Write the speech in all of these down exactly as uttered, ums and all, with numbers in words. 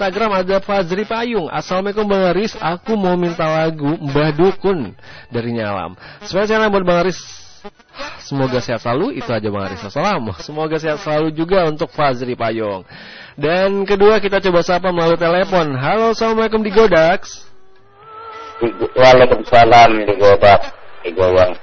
Instagram ada Fazri Payung. Assalamualaikum Bang Haris, aku mau minta lagu Mbah Dukun dari Nyalam. Spesialnya buat Bang Haris, semoga sehat selalu. Itu aja Bang Haris. Assalam. Semoga sehat selalu juga untuk Fazri Payung. Dan kedua kita coba sapa melalui telepon. Halo, assalamualaikum di Godax. Waalaikumsalam di Godax. Di Gowang.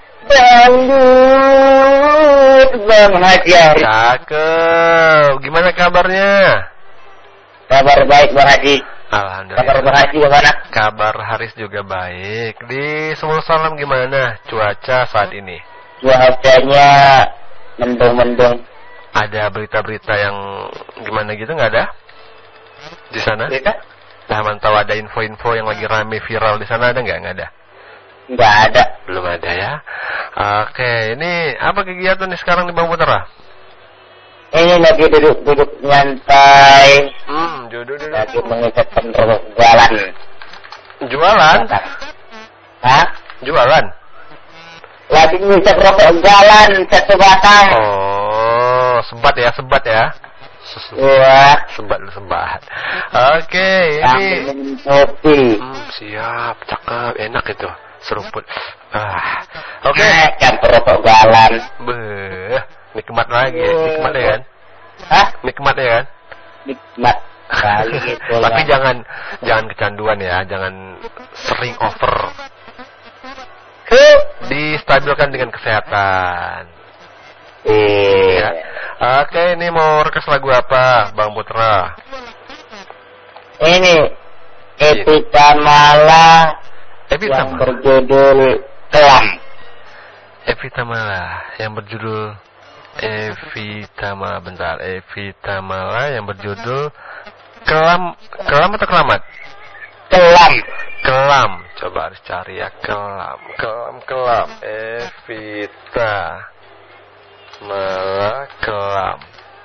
Dangdut Bang Haji. Cakep. Gimana kabarnya? Kabar baik Bang Haji. Alhamdulillah. Kabar Bang Haji gimana? Kabar Haris juga baik. Di Sumur Salam gimana cuaca saat ini? Cuacanya mendung-mendung. Ada berita-berita yang gimana gitu nggak ada? Di sana? Berita? Nah, mantau ada info-info yang lagi rame viral di sana ada nggak? Nggak ada? Nggak ada. Belum ada ya. Oke, ini apa kegiatan nih sekarang di Bang Putra? Ini lagi duduk-duduk nyantai. Hmm, duduk-duduk. Lagi mengisapkan rokok jalan. Jualan? Hah? Jualan? Lagi mengisap rokok jalan satu batang. Oh, sebat ya, sebat ya. Iya. Sebat lu sebat. Oke, ini minum kopi. Hmm, siap, cakep, enak itu. Seruput. Ah. Oke. Okay. Campur rokok jalan. Beh, nikmat lagi ya, nikmat ya kan? Hah? Nikmat ya kan? Nikmat kali gitu. Tapi jangan jangan kecanduan ya, jangan sering over. Distabilkan dengan kesehatan. Iya. Oke, ini mau request lagu apa, Bang Putra? Ini Evita Mala Evita yang Mala. berjudul Kelam. Evita Mala yang berjudul Evita Mala, bentar. Evita Mala yang berjudul Kelam. Kelam atau Kelamat? Kelam. Kelam. Coba harus cari ya, Kelam. Kelam, Kelam. Evita Mala Kelam.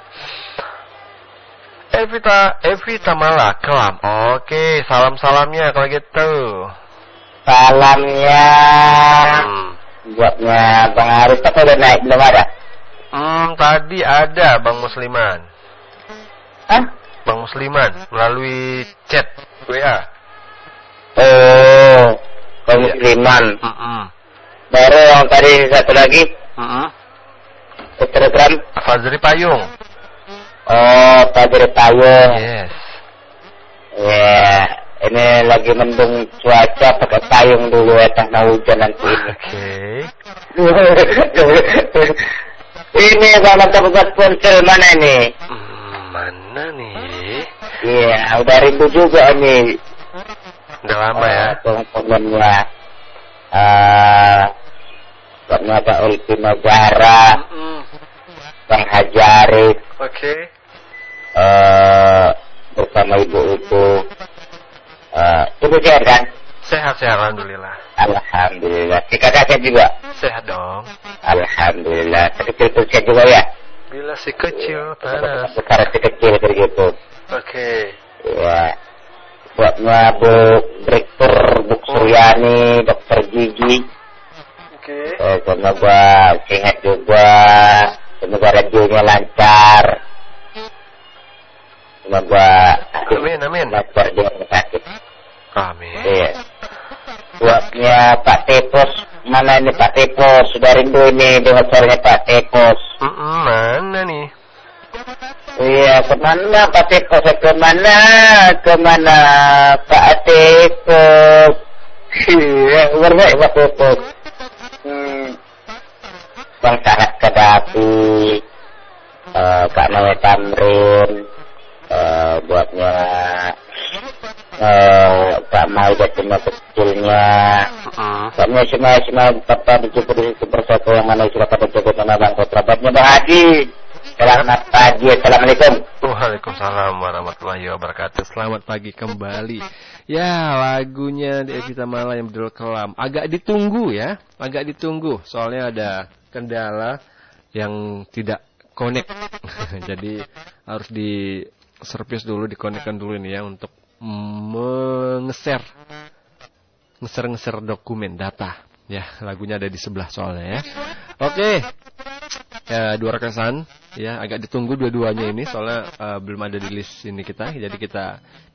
Evita, Evita Mala Kelam. Oke, salam-salamnya kalau gitu. Salamnya Hmm. buatnya Bang Haris, tapi udah naik belum ada? Hmm, tadi ada Bang Musliman. Hah? Bang Musliman melalui chat W A. Oh, Bang Iya. Musliman. Mm-mm. Baru yang tadi satu lagi Mm-mm. ke Telegram. Fazri Payung. Oh, Fazri Payung. Yes. Ya, ini lagi mendung cuaca, pakai payung dulu ya, karena hujan nanti ini. Oke. Ini kalau tempat ponsel mana ini? Hmm, mana nih? Iya, udah rindu juga ini. Udah lama ya. Teman-temannya. Uh, Temannya Pak Ulti Negara, Mm-mm. Bang Hajarik, Oke. uh, bersama Ibu itu. Uh, Ibu sehat kan? Sehat-sehat, alhamdulillah. Alhamdulillah. Si kakak sehat juga? Sehat dong. Alhamdulillah. Sekecil itu sehat juga ya? Bila si kecil panas. Sekarang si kecil kayak gitu. Oke. Ya. Buatnya Bu Direktur Bu Suryani, Dokter Gigi. Oke. Eh, semoga sehat juga. Semoga radionya lancar. Semoga Amin, amin. lancar dia sakit. Amin. Iya. Buatnya Pak Tepos. Mana ini Pak Tepos? Sudah rindu ini dengan suaranya Pak Tepos. Mm-mm, mana nih? Iya, kemana Pak Tepos? Kemana? Kemana Pak Tepos? Iya, berbaik Pak Tepos. Hmm. Bang Sahat Kadapi, uh, Kak Nawe Tamrin, uh, buatnya uh, Kak Maida cuma kecilnya. Mm-mm. Buatnya semua semua papa dijemput di situ bersatu yang mana sudah pada jaga nama Bang Putra. Buatnya Bang Haji. Selamat pagi, assalamualaikum. Waalaikumsalam warahmatullahi wabarakatuh. Selamat pagi kembali. Ya, lagunya di Evita Mala yang berjudul Kelam. Agak ditunggu ya, agak ditunggu. Soalnya ada kendala yang tidak connect. Jadi harus di servis dulu, dikonekkan dulu ini ya untuk mengeser, ngeser-ngeser dokumen data. Ya, lagunya ada di sebelah soalnya ya. Oke. Ya, dua rekesan ya, agak ditunggu dua-duanya ini soalnya uh, belum ada di list ini kita, jadi kita